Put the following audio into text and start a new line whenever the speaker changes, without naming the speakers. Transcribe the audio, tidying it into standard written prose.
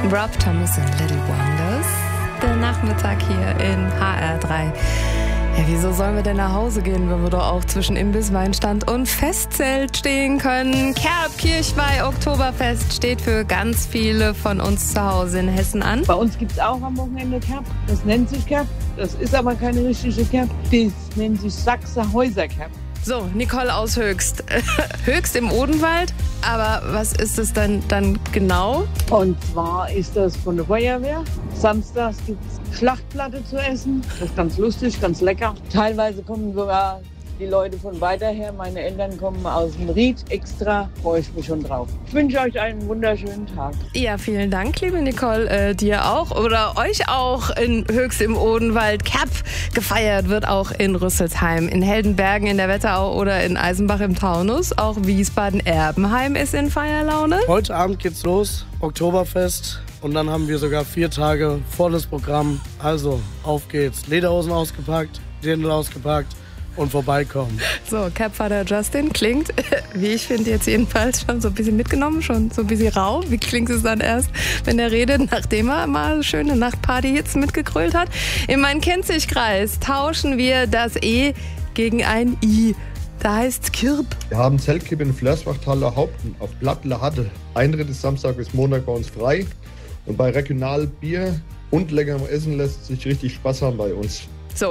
Rob Thomas und Little Wonders. Der Nachmittag hier in HR3. Ja, wieso sollen wir denn nach Hause gehen, wenn wir doch auch zwischen Imbiss, Weinstand und Festzelt stehen können? Kerb, Kirchweih, Oktoberfest steht für ganz viele von uns zu Hause in Hessen an.
Bei uns gibt es auch am Wochenende Kerb. Das nennt sich Kerb. Das ist aber keine richtige Kerb. Das nennt sich Sachsenhäuser Kerb.
So, Nicole aus Höchst. Höchst im Odenwald. Aber was ist es dann genau?
Und zwar ist das von der Feuerwehr. Samstags gibt es Schlachtplatte zu essen. Das ist ganz lustig, ganz lecker. Teilweise kommen sogar die Leute von weiter her. Meine Eltern kommen aus dem Ried extra. Freue ich mich schon drauf. Ich wünsche euch einen wunderschönen Tag.
Ja, vielen Dank, liebe Nicole. Dir auch oder euch auch in Höchst im Odenwald. Kerb gefeiert wird auch in Rüsselsheim, in Heldenbergen in der Wetterau oder in Eisenbach im Taunus. Auch Wiesbaden-Erbenheim ist in Feierlaune.
Heute Abend geht's los, Oktoberfest. Und dann haben wir sogar 4 Tage volles Programm. Also, auf geht's. Lederhosen ausgepackt, Dirndl ausgepackt und vorbeikommen.
So, Kerbvater Justin klingt, wie ich finde jetzt jedenfalls, schon so ein bisschen mitgenommen, schon so ein bisschen rau. Wie klingt es dann erst, wenn er redet, nachdem er mal schöne Nachtparty-Hits mitgegrölt hat? In meinem Kennzeichkreis tauschen wir das E gegen ein I. Da heißt's Kirb.
Wir haben Zeltkipp in Flörsbachtaler Haupten auf Blattler Hatte. Eintritt ist Samstag bis Montag bei uns frei. Und bei Regionalbier und leckerem Essen lässt sich richtig Spaß haben bei uns.